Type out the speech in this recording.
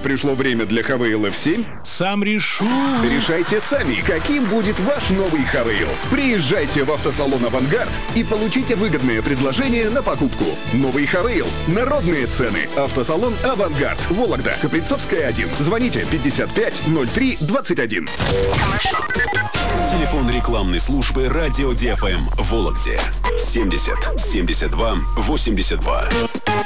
Пришло время для Хавейл F7? Сам решу. Решайте сами, каким будет ваш новый Хавейл. Приезжайте в автосалон «Авангард» и получите выгодное предложение на покупку. Новый Хавейл. Народные цены. Автосалон «Авангард». Вологда. Каприцовская, 1. Звоните 55 03 21. Телефон рекламной службы «Радио ДФМ» в Вологде. 70 72 82.